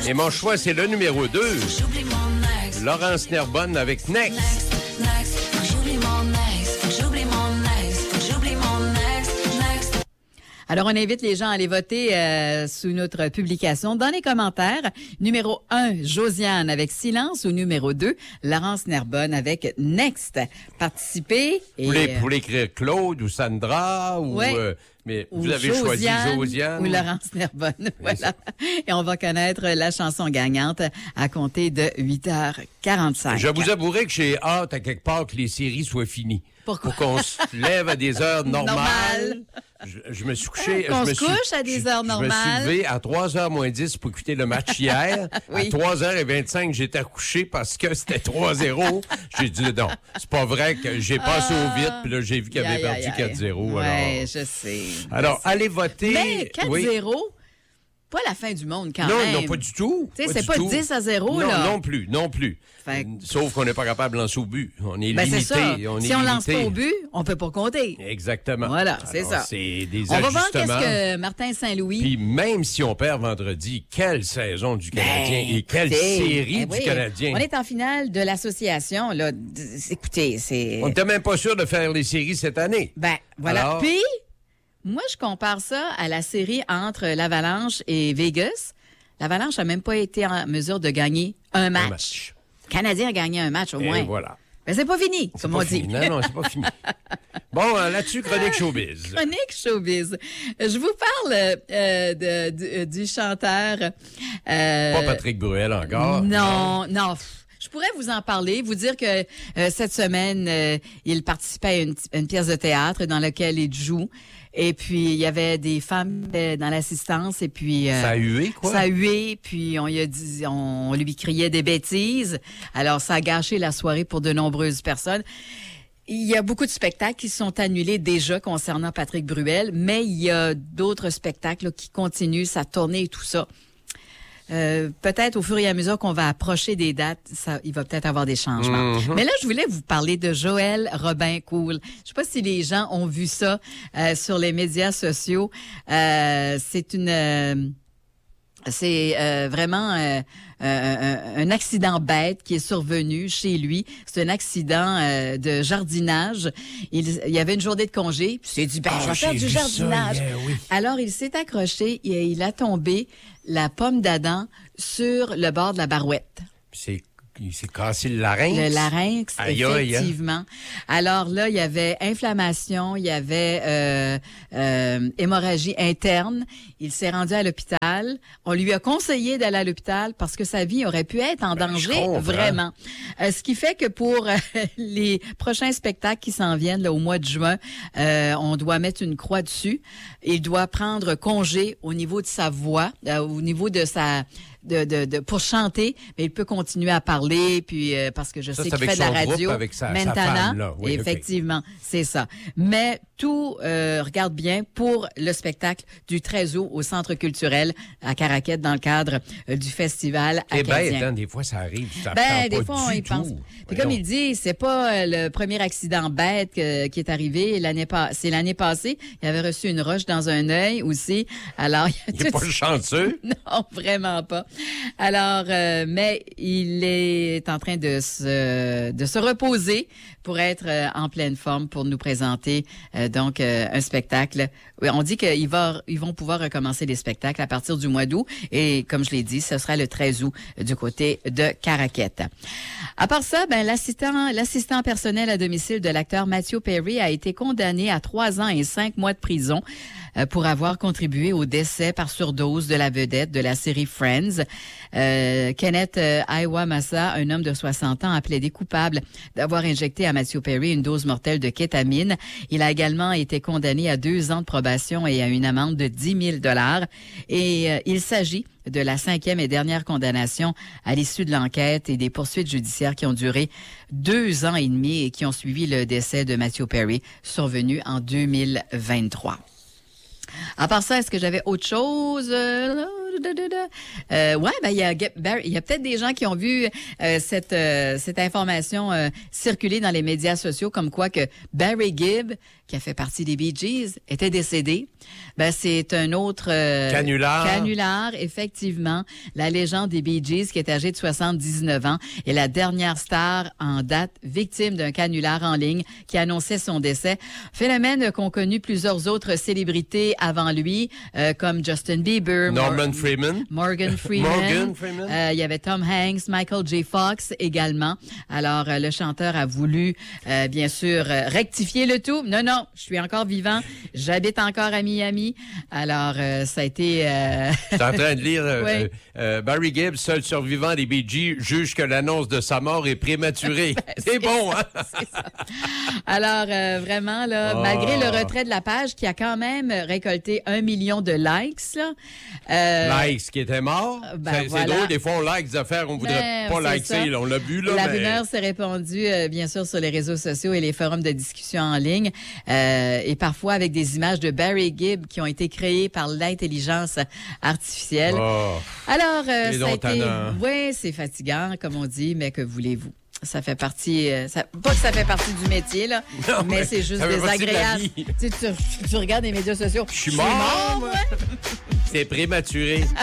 Et mon choix, c'est le numéro 2. Laurence Nerbonne avec Next. Alors, on invite les gens à aller voter sous notre publication dans les commentaires. Numéro 1, Josiane avec Silence, ou numéro 2, Laurence Nerbonne avec Next. Participez. Vous voulez écrire Claude ou Sandra ou... Ouais. Mais vous avez choisi Josiane ou Laurence Nerbonne. Voilà. Et on va connaître la chanson gagnante à compter de 8h45. Je vous avouerai que j'ai hâte à quelque part que les séries soient finies. Pourquoi? Pour qu'on se lève à des heures normales. Je me suis couché. Qu'on se couche à des heures normales. Je me suis levé à 3h moins 10 pour écouter le match hier. Oui. À 3h25, j'étais couché parce que c'était 3-0. J'ai dit non, c'est pas vrai que j'ai passé au vite. Puis là, j'ai vu qu'il avait perdu 4-0. Oui, alors... je sais. Alors, allez voter. Mais 4-0... Oui. Pas la fin du monde, quand même. Non, pas du tout. Tu sais, c'est pas 10-0, là. Non plus. Fait... Sauf qu'on n'est pas capable de lancer au but. On est limité. C'est ça. Si on lance pas au but, on peut pas compter. Exactement. Voilà, c'est ça. C'est des on ajustements. va voir qu'est-ce que Martin Saint-Louis... Puis même si on perd vendredi, quelle saison du Canadien et quelle série du Canadien. On est en finale de l'association, là. Écoutez, c'est... On n'était même pas sûr de faire les séries cette année. Ben, voilà. Alors... Puis, moi, je compare ça à la série entre l'Avalanche et Vegas. L'Avalanche n'a même pas été en mesure de gagner un match. Le Canadien a gagné un match, au moins. Et voilà. Mais c'est pas fini, comme on dit. Non, c'est pas fini. Bon, là-dessus, chronique showbiz. Chronique showbiz. Je vous parle du chanteur... Pas Patrick Bruel encore. Non. Je pourrais vous en parler, vous dire que cette semaine, il participait à une pièce de théâtre dans laquelle il joue. Et puis, il y avait des femmes dans l'assistance. Et puis ça a hué, quoi? Ça a hué, puis on lui criait des bêtises. Alors, ça a gâché la soirée pour de nombreuses personnes. Il y a beaucoup de spectacles qui sont annulés déjà concernant Patrick Bruel, mais il y a d'autres spectacles là, qui continuent sa tournée et tout ça. Peut-être au fur et à mesure qu'on va approcher des dates, il va peut-être avoir des changements. Mm-hmm. Mais là, je voulais vous parler de Joël Robin-Cool. Je sais pas si les gens ont vu ça sur les médias sociaux. C'est vraiment un accident bête qui est survenu chez lui. C'est un accident de jardinage. Il y avait une journée de congé. Puis il s'est dit, je vais faire du jardinage. Ça, oui. Alors, il s'est accroché et il a tombé la pomme d'Adam sur le bord de la barouette. Il s'est cassé le larynx. Le larynx, effectivement. Alors là, il y avait inflammation, il y avait hémorragie interne. Il s'est rendu à l'hôpital. On lui a conseillé d'aller à l'hôpital parce que sa vie aurait pu être en danger, vraiment. Ce qui fait que pour les prochains spectacles qui s'en viennent là, au mois de juin, on doit mettre une croix dessus. Il doit prendre congé au niveau de sa voix, au niveau de sa... pour chanter, mais il peut continuer à parler, puis parce que je sais qu'il fait de la radio avec sa maintenant. Femme, là. Oui, effectivement, c'est ça. Mais tout regarde bien pour le spectacle du 13 août au Centre culturel à Caraquette dans le cadre du festival acadien. Bête, hein, des fois ça arrive, ça des fois on y pense. Puis comme il dit, c'est pas le premier accident bête qui est arrivé c'est l'année passée. Il avait reçu une roche dans un œil aussi. Alors il est pas chanceux. Non, vraiment pas. Alors, mais il est en train de se reposer pour être en pleine forme pour nous présenter donc un spectacle. Oui, on dit qu'ils vont pouvoir recommencer les spectacles à partir du mois d'août et comme je l'ai dit, ce sera le 13 août du côté de Caraquette. À part ça, l'assistant personnel à domicile de l'acteur Matthew Perry a été condamné à 3 ans et 5 mois de prison pour avoir contribué au décès par surdose de la vedette de la série Friends. Kenneth Iwamasa, un homme de 60 ans, a plaidé coupable d'avoir injecté à Matthew Perry une dose mortelle de kétamine. Il a également été condamné à 2 ans de probation et à une amende de $10 000. Et il s'agit de la 5e et dernière condamnation à l'issue de l'enquête et des poursuites judiciaires qui ont duré 2 ans et demi et qui ont suivi le décès de Matthew Perry, survenu en 2023. À part ça, est-ce que j'avais autre chose? Ouais, ben il y a peut-être des gens qui ont vu cette information circuler dans les médias sociaux comme quoi que Barry Gibb, qui a fait partie des Bee Gees, était décédé. Ben c'est un autre canular, effectivement. La légende des Bee Gees, qui est âgé de 79 ans, est la dernière star en date victime d'un canular en ligne qui annonçait son décès. Phénomène qu'ont connu plusieurs autres célébrités avant lui, comme Justin Bieber, Morgan Freeman. Il y avait Tom Hanks, Michael J. Fox également. Alors, le chanteur a voulu, bien sûr, rectifier le tout. Non, je suis encore vivant. J'habite encore à Miami. Alors, ça a été... Je suis en train de lire Barry Gibb, seul survivant des Bee Gees, juge que l'annonce de sa mort est prématurée. C'est bon, hein? C'est ça. Alors, vraiment, là, malgré le retrait de la page qui a quand même récolté 1 million de likes, là. Likes qui était mort? C'est drôle, des fois, on like des affaires, on voudrait pas liker, là, on l'a vu, là. La rumeur s'est répandue, bien sûr, sur les réseaux sociaux et les forums de discussion en ligne, et parfois avec des images de Barry Gibb qui ont été créées par l'intelligence artificielle. Alors, ça a été... Oui, c'est fatigant, comme on dit, mais que voulez-vous? Ça fait partie, pas que ça fait partie du métier, là, non, mais c'est juste désagréable. Tu regardes les médias sociaux. Je suis mort. C'est prématuré.